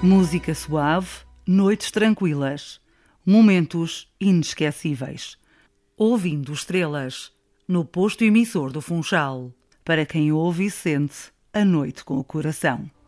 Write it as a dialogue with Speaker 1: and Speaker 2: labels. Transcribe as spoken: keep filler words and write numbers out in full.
Speaker 1: Música suave, noites tranquilas, momentos inesquecíveis. Ouvindo estrelas, no posto emissor do Funchal, para quem ouve e sente a noite com o coração.